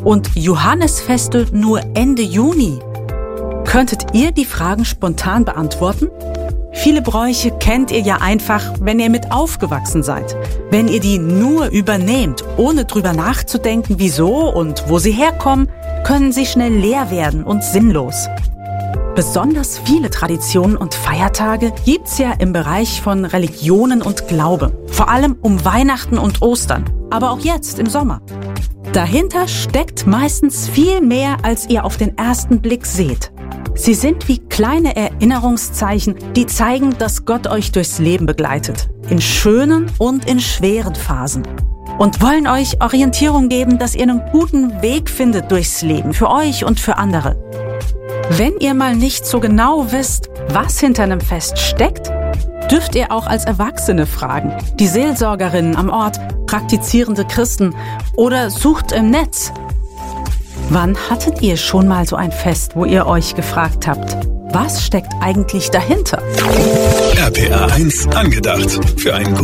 und Johannesfeste nur Ende Juni? Könntet ihr die Fragen spontan beantworten? Viele Bräuche kennt ihr ja einfach, wenn ihr mit aufgewachsen seid. Wenn ihr die nur übernehmt, ohne drüber nachzudenken, wieso und wo sie herkommen, können sie schnell leer werden und sinnlos. Besonders viele Traditionen und Feiertage gibt's ja im Bereich von Religionen und Glaube. Vor allem um Weihnachten und Ostern, aber auch jetzt im Sommer. Dahinter steckt meistens viel mehr, als ihr auf den ersten Blick seht. Sie sind wie kleine Erinnerungszeichen, die zeigen, dass Gott euch durchs Leben begleitet. In schönen und in schweren Phasen. Und wollen euch Orientierung geben, dass ihr einen guten Weg findet durchs Leben, für euch und für andere. Wenn ihr mal nicht so genau wisst, was hinter einem Fest steckt, dürft ihr auch als Erwachsene fragen. Die Seelsorgerinnen am Ort, praktizierende Christen oder sucht im Netz. Wann hattet ihr schon mal so ein Fest, wo ihr euch gefragt habt, was steckt eigentlich dahinter? RPA 1 angedacht. Für einen